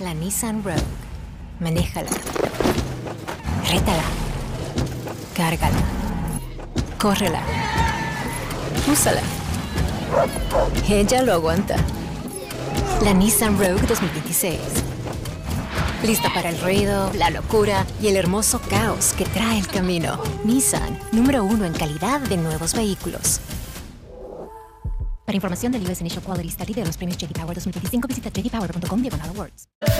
la Nissan Rogue. Manéjala. Rétala. Cárgala. Córrela. Úsala. Ella lo aguanta. La Nissan Rogue 2026. Lista para el ruido, la locura y el hermoso caos que trae el camino. Nissan, número 1 en calidad de nuevos vehículos. Para información del US Initial Quality Study de los premios J.D. Power 2025, visita jdpower.com/awards.